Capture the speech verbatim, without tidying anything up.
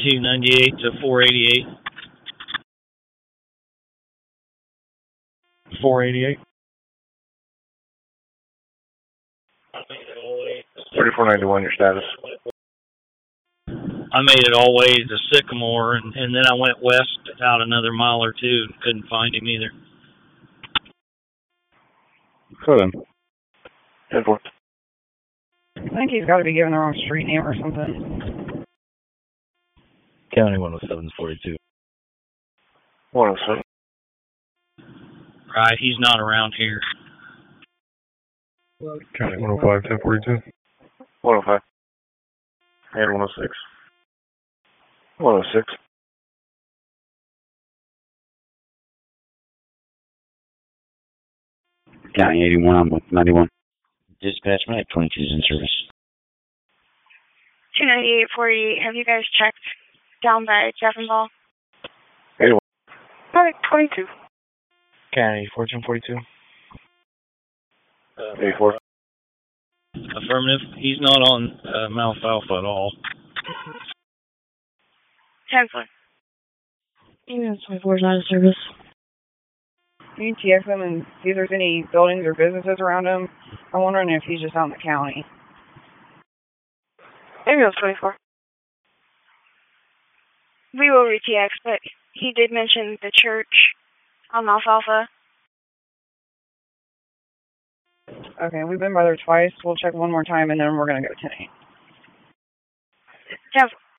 two ninety-eight to four eighty-eight. four eighty-eight. thirty-four ninety-one, your status. I made it all the way to Sycamore, and, and then I went west out another mile or two and couldn't find him either. So then. ten four. I think he's got to be given the wrong street name or something. County one oh seven forty-two. one oh seven. Right, he's not around here. County one oh five, ten forty-two. one oh five. And one oh six. one oh six. County eighty-one, I'm with ninety-one. Dispatch, Mike twenty-two is in service. two ninety-eight, forty-eight, have you guys checked down by Jeffersonville? eighty-one. Okay, twenty-two. County fourteen forty-two. Uh, eighty-four. Affirmative. He's not on uh, Mount Alpha at all. ten four. Email twenty-four is not in service. Can you T X him and see if there's any buildings or businesses around him? I'm wondering if he's just out in the county. Email twenty-four. We will re-T X, but he did mention the church on Alfalfa. Okay, we've been by there twice. We'll check one more time, and then we're going to go tonight. ten four.